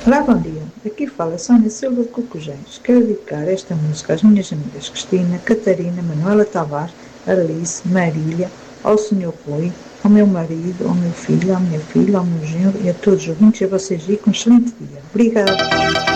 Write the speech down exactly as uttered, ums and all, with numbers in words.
Olá, bom dia. Aqui fala Sónia Silva de Cocujães. Quero dedicar esta música às minhas amigas Cristina, Catarina, Manuela Tavares, Alice, Marília, ao senhor Rui, ao meu marido, ao meu filho, à minha filha, ao meu genro e a todos os ouvintes. A vocês e com um excelente dia. Obrigada.